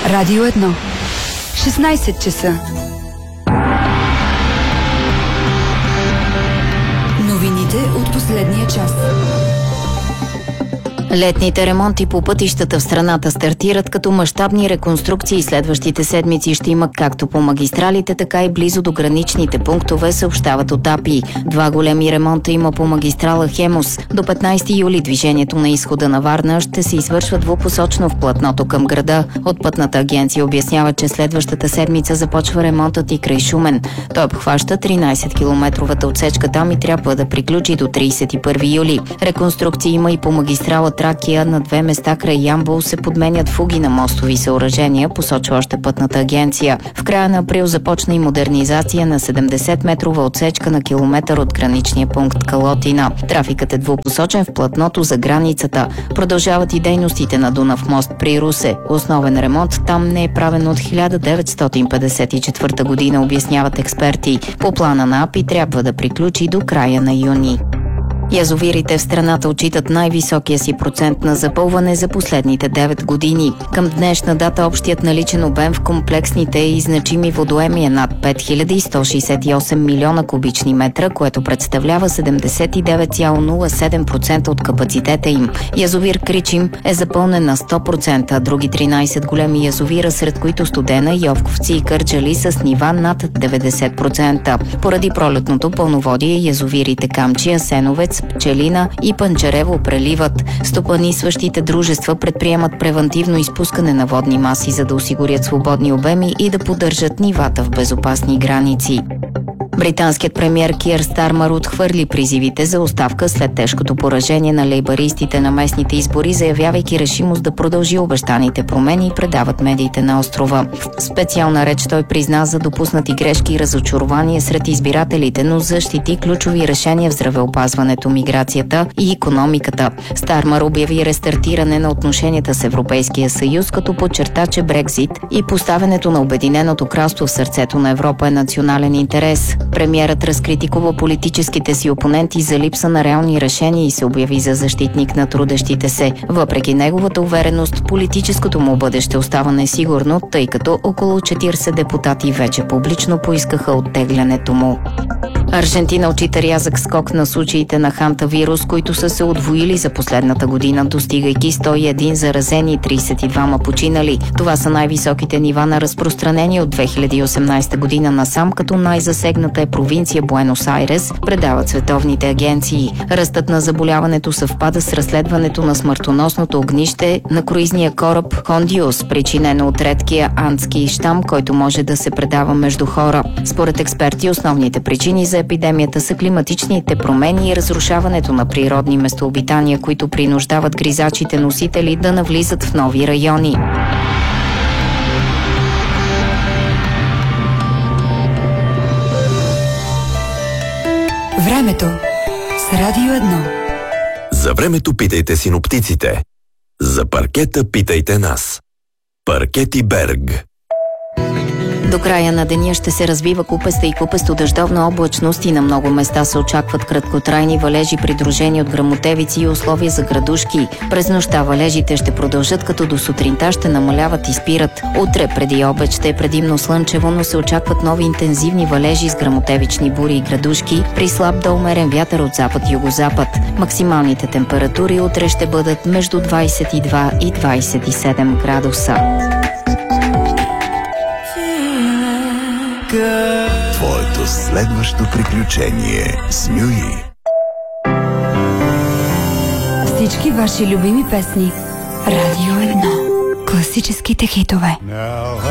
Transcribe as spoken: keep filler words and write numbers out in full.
Радио едно. шестнайсет часа. Новините от последния час. Летните ремонти по пътищата в страната стартират, като мащабни реконструкции следващите седмици ще има както по магистралите, така и близо до граничните пунктове, съобщават от А П И. Два големи ремонта има по магистрала Хемус. До петнайсети юли движението на изхода на Варна ще се извършва двупосочно в платното към града. От Пътната агенция обяснява, че следващата седмица започва ремонтът и край Шумен. Той обхваща тринайсет километровата отсечка там и трябва да приключи до трийсет и първи юли. Реконструкции има и по магистрала Тракия. На две места край Ямбол се подменят фуги на мостови съоръжения, посочва още Пътната агенция. В края на април започна и модернизация на седемдесет метрова отсечка на километър от граничния пункт Калотина. Трафикът е двупосочен в платното за границата. Продължават и дейностите на Дунав мост при Русе. Основен ремонт там не е правен от хиляда деветстотин петдесет и четвърта година, обясняват експерти. По плана на А П И трябва да приключи до края на юни. Язовирите в страната отчитат най-високия си процент на запълване за последните девет години. Към днешна дата общият наличен обем в комплексните и значими водоеми е над пет хиляди сто шейсет и осем милиона кубични метра, което представлява седемдесет и девет цяло нула седем процента от капацитета им. Язовир Кричим е запълнен на сто процента, а други тринайсет големи язовира, сред които Студена, Йовковци и Кърджали, с нива над деветдесет процента. Поради пролетното пълноводие язовирите Камчия, Асеновец, Пчелина и Панчарево преливат. Стопанисващите дружества предприемат превантивно изпускане на водни маси, за да осигурят свободни обеми и да поддържат нивата в безопасни граници. Британският премиер Кир Стармър отхвърли призивите за оставка след тежкото поражение на лейбаристите на местните избори, заявявайки решимост да продължи обещаните промени, предават медиите на острова. В специална реч той призна за допуснати грешки и разочарование сред избирателите, но защити ключови решения в здравеопазването, миграцията и икономиката. Стармър обяви рестартиране на отношенията с Европейския съюз, като подчерта, че Брекзит и поставянето на Обединеното кралство в сърцето на Европа е национален интерес. Премиерът разкритикува политическите си опоненти за липса на реални решения и се обяви за защитник на трудещите се. Въпреки неговата увереност, политическото му бъдеще остава несигурно, тъй като около четирийсет депутати вече публично поискаха оттеглянето му. Аржентина отчита рязък скок на случаите на хантавирус, които са се удвоили за последната година, достигайки сто и един заразени и трийсет и двама починали. Това са най-високите нива на разпространение от две хиляди и осемнайсета година насам, като най-засегната е провинция Буенос Айрес, предават световните агенции. Ръстът на заболяването съвпада с разследването на смъртоносното огнище на круизния кораб Хондиус, причинено от редкия андски щам, който може да се предава между хора. Според експерти, основните причини за епидемията са климатичните промени и разрушаването на природни местообитания, които принуждават гризачите носители да навлизат в нови райони. Времето с Радио едно. За времето питайте синоптиците. За паркета питайте нас. Паркети Берг. До края на деня ще се развива купеста и купесто дъждовна облачност и на много места се очакват краткотрайни валежи, придружени от гръмотевици и условия за градушки. През нощта валежите ще продължат, като до сутринта ще намаляват и спират. Утре преди обед ще е предимно слънчево, но се очакват нови интензивни валежи с гръмотевични бури и градушки при слаб до умерен вятър от запад-югозапад. Максималните температури утре ще бъдат между двайсет и два и двайсет и седем градуса. Твоето следващо приключение с Мюи. Всички ваши любими песни. Радио едно. Класическите хитове.